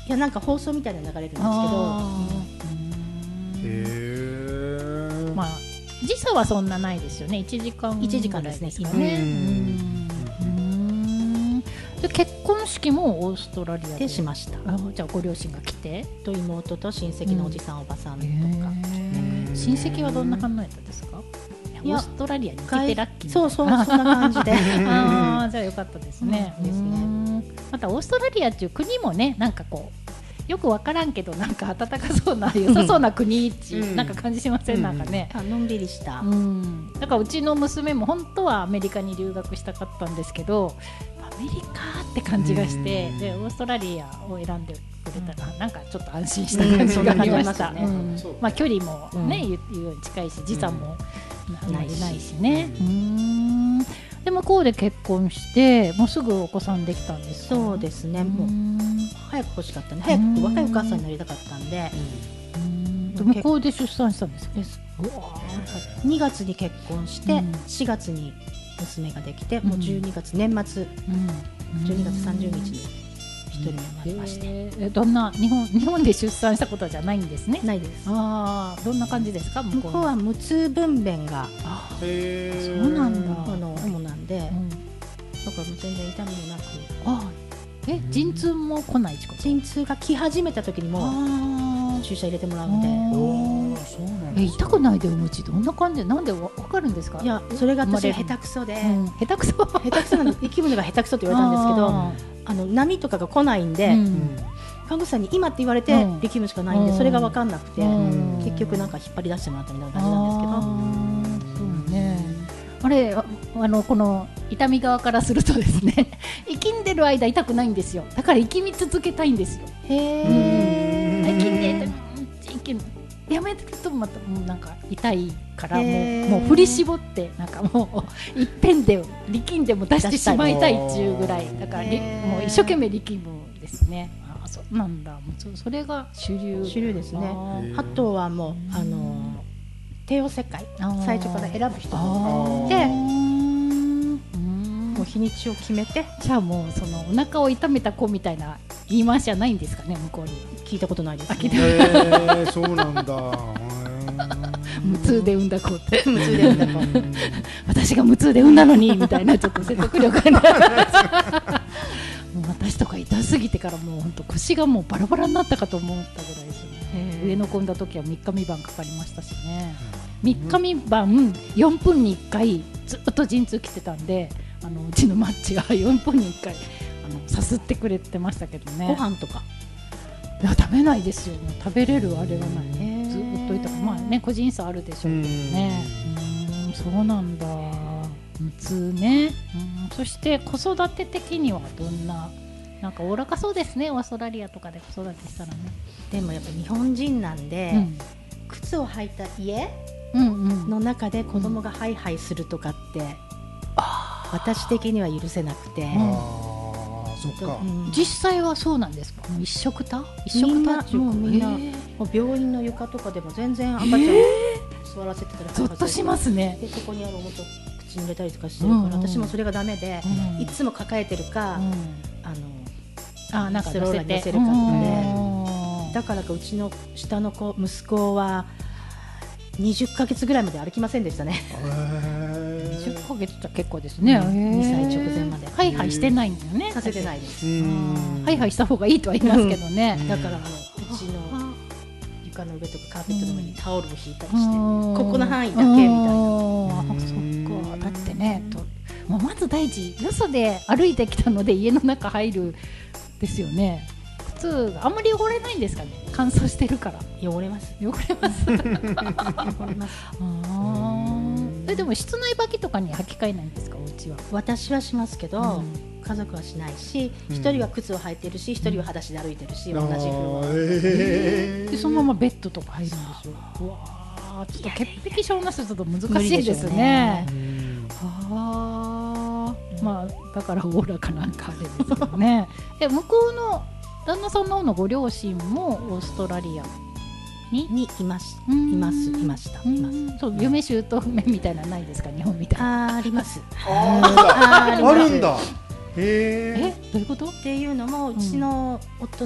いやなんか放送みたいなの流れるんですけど、 まあ時差はそんなないですよね。1時間 1時間ですね今ね。で結婚式もオーストラリアでしました。 じゃあご両親が来てと妹と親戚のおじさん、おばさんとか、 親戚はどんな反応やったんですか？オーストラリアに来てラッキー。 そうそんな感じであじゃあよかったですね。またオーストラリアっていう国もね、なんかこうよくわからんけどなんか暖かそうな良さそうな国なんか感じしません？なんかね、 のんびりした。 だからうちの娘も本当はアメリカに留学したかったんですけど、アメリカって感じがして、でオーストラリアを選んでくれたらなんかちょっと安心した感じがありました。まあ距離もね、言うように近いし時差もないしね。で向こうで結婚してもうすぐお子さんできたんですか？ そうですね。もう早く欲しかったね。早く若いお母さんになりたかったんで。 向こうで出産したんですか ？2月に結婚して4月に娘ができて、もう12月年末12月30日に一人目生まれまして。 どんな日本で出産したことじゃないんですね？ ないです。 どんな感じですか？ 向こうは無痛分娩がそうなんだ主なんで、だからもう全然痛みもなく。 陣痛も来ないってこと？ 陣痛が来始めた時にも注射入れてもらうので。痛くないで産むちどんな感じで、なんでわかるんですか？ いやそれが私は下手くそで、 下手くそなんで生き物が下手くそって言われたんですけど、波とかが来ないんで、看護師さんに今って言われて力むしかないんで、それが分かんなくて結局なんか引っ張り出してもらったみたいな感じなんですけど。 そうね。あれこの痛み側からするとですね生きんでる間痛くないんですよ。だから生きみ続けたいんですよ。生きんでやめるとまたもうなんか痛いからもう振り絞ってなんかもう一遍で力んでも出してしまいたいっていうぐらいだからもう一生懸命力むですね。そうなんだ。もうそれが主流ですね。 あとはもう帝王切開最初から選ぶ人もいて、もう日にちを決めて。 じゃあもうそのお腹を痛めた子みたいな言い回しじゃないんですかね？向こうに聞いたことないですね。 そうなんだ。 無痛で産んだ子って私が無痛で産んだのにみたいなちょっと説得力がもう私とか痛すぎてからもう本当腰がもうバラバラになったかと思ったぐらいですね。上の子産んだ時は3日3晩かかりましたしね。3日3晩4分に1回ずっと陣痛来てたんで、うちのマッチが4分に1回さすってくれてましたけどね。 ご飯とかいや食べないですよ。もう食べれるあれがない。ずっといたからまあね個人差あるでしょうけどね。そうなんだ。無痛ね。そして子育て的にはどんなんかおおらかそうですね。オーストラリアとかで子育てしたらね。 でもやっぱ日本人なんで、靴を履いた家の中で子供がハイハイするとかって、私的には許せなくて。 そっか。 実際はそうなんですか？一緒くたもうみんな病院の床とかでも全然赤ちゃん座らせてたらゾッとしますね。 でここにあるおもちゃ口に入れたりとかしてるから、私もそれがダメで、いつも抱えてるかなんかスローラーに乗せるかで、だからかうちの下の子息子は20ヶ月ぐらいまで歩きませんでしたね。 20ヶ月って結構ですね。 2歳直前までハイハイしてないんだよね。 させてないです。 ハイハイした方がいいとは言いますけどね。 だからうちの床の上とかカーペットの上にタオルを引いたりして、ここの範囲だけみたいな。 そっか。だってねもうまず第一よそで歩いてきたので家の中入るですよね。靴があんまり汚れないんですかね？乾燥してるから。 汚れます。 汚れます。でも室内履きとかに履き替えないんですか？お家は。 私はしますけど、家族はしないし、一人は靴を履いてるし、一人は裸足で歩いてるし、同じフロアでそのままベッドとか入るんですよ。うわー、ちょっと潔癖症な人だと難しいですね。まあだからおおらかなんかあれですよね。向こうの旦那さんの方のご両親もオーストラリアにいました。 そう嫁姑みたいなのないですか？日本みたいな。 あります。 あるんだ。 どういうこと？ っていうのもうちの夫